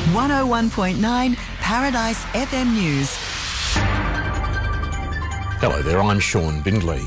101.9 Paradise FM News. Hello there, I'm Sean Bindley.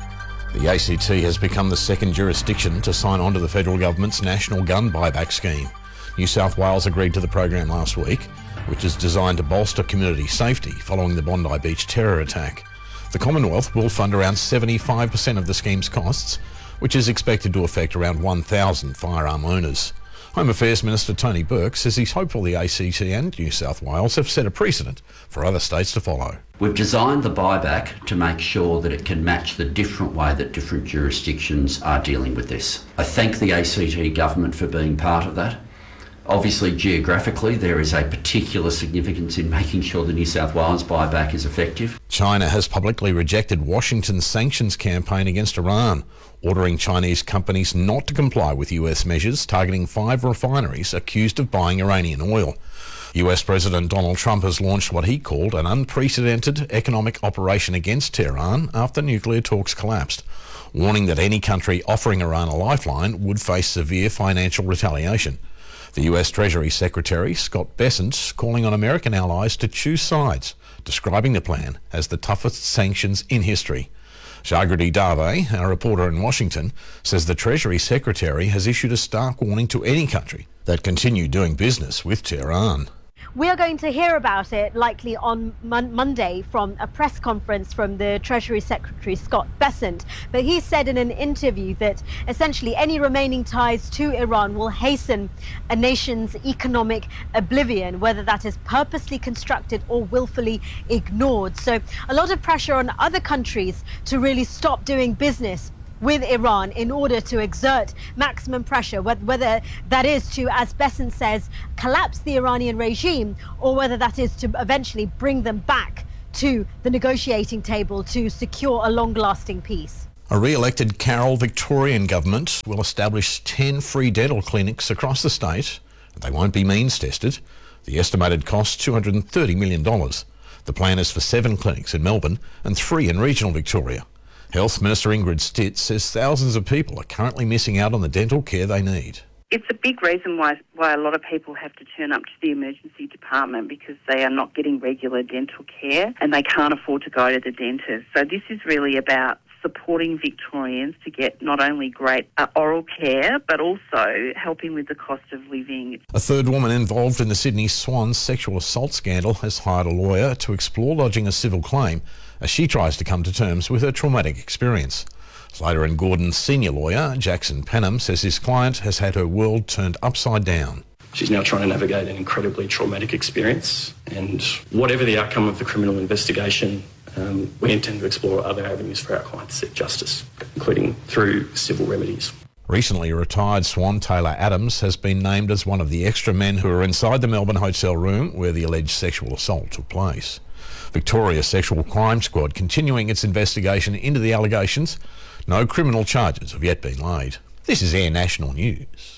The ACT has become the second jurisdiction to sign on to the federal government's national gun buyback scheme. New South Wales agreed to the program last week, which is designed to bolster community safety following the Bondi Beach terror attack. The Commonwealth will fund around 75% of the scheme's costs, which is expected to affect around 1,000 firearm owners. Home Affairs Minister Tony Burke says he's hopeful the ACT and New South Wales have set a precedent for other states to follow. We've designed the buyback to make sure that it can match the different way that different jurisdictions are dealing with this. I thank the ACT government for being part of that. Obviously, geographically, there is a particular significance in making sure the New South Wales buyback is effective. China has publicly rejected Washington's sanctions campaign against Iran, ordering Chinese companies not to comply with US measures targeting 5 refineries accused of buying Iranian oil. US President Donald Trump has launched what he called an unprecedented economic operation against Tehran after nuclear talks collapsed, warning that any country offering Iran a lifeline would face severe financial retaliation. The US Treasury Secretary, Scott Bessent, calling on American allies to choose sides, describing the plan as the toughest sanctions in history. Jagrati Dave, our reporter in Washington, says the Treasury Secretary has issued a stark warning to any country that continue doing business with Tehran. We are going to hear about it likely on Monday from a press conference from the Treasury Secretary Scott Bessent. But he said in an interview that essentially any remaining ties to Iran will hasten a nation's economic oblivion, whether that is purposely constructed or willfully ignored. So a lot of pressure on other countries to really stop doing business with Iran in order to exert maximum pressure, whether that is to, as Bessent says, collapse the Iranian regime, or whether that is to eventually bring them back to the negotiating table to secure a long-lasting peace. A re-elected Carroll Victorian government will establish 10 free dental clinics across the state. They won't be means tested. The estimated cost $230 million. The plan is for 7 clinics in Melbourne and 3 in regional Victoria. Health Minister Ingrid Stitt says thousands of people are currently missing out on the dental care they need. It's a big reason why a lot of people have to turn up to the emergency department, because they are not getting regular dental care and they can't afford to go to the dentist. So this is really about supporting Victorians to get not only great oral care, but also helping with the cost of living. A third woman involved in the Sydney Swans sexual assault scandal has hired a lawyer to explore lodging a civil claim as she tries to come to terms with her traumatic experience. Slater and Gordon's senior lawyer, Jackson Penham, says his client has had her world turned upside down. She's now trying to navigate an incredibly traumatic experience, and whatever the outcome of the criminal investigation, we intend to explore other avenues for our client to seek justice, including through civil remedies. Recently retired Swan Taylor Adams has been named as one of the extra men who are inside the Melbourne hotel room where the alleged sexual assault took place. Victoria Sexual Crime Squad continuing its investigation into the allegations. No criminal charges have yet been laid. This is Air National News.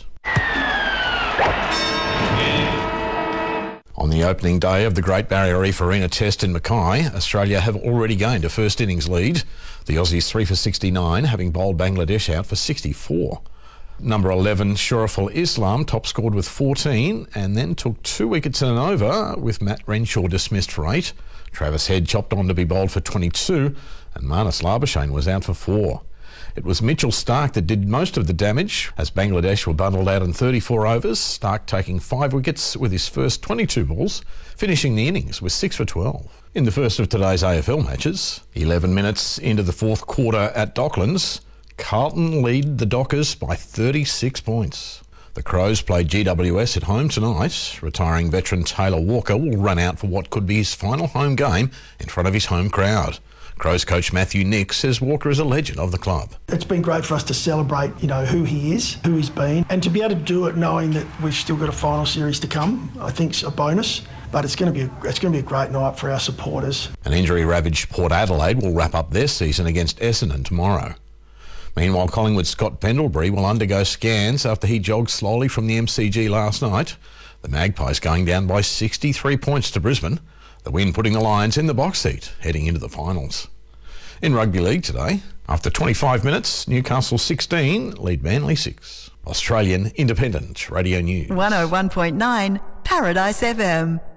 On the opening day of the Great Barrier Reef Arena Test in Mackay, Australia have already gained a first innings lead. The Aussies 3 for 69, having bowled Bangladesh out for 64. Number 11, Shuraful Islam, top scored with 14 and then took 2 wickets in an over with Matt Renshaw dismissed for 8. Travis Head chopped on to be bowled for 22 and Marnus Labuschagne was out for 4. It was Mitchell Starc that did most of the damage as Bangladesh were bundled out in 34 overs, Starc taking 5 wickets with his first 22 balls, finishing the innings with 6 for 12. In the first of today's AFL matches, 11 minutes into the fourth quarter at Docklands, Carlton lead the Dockers by 36 points. The Crows play GWS at home tonight. Retiring veteran Taylor Walker will run out for what could be his final home game in front of his home crowd. Crows coach Matthew Nick says Walker is a legend of the club. It's been great for us to celebrate, who he is, who he's been, and to be able to do it knowing that we've still got a final series to come, I think is a bonus. But it's going to be a great night for our supporters. An injury-ravaged Port Adelaide will wrap up their season against Essendon tomorrow. Meanwhile, Collingwood's Scott Pendlebury will undergo scans after he jogged slowly from the MCG last night. The Magpies going down by 63 points to Brisbane. The win putting the Lions in the box seat heading into the finals. In rugby league today, after 25 minutes, Newcastle 16 lead Manly 6. Australian Independent Radio News. 101.9 Paradise FM.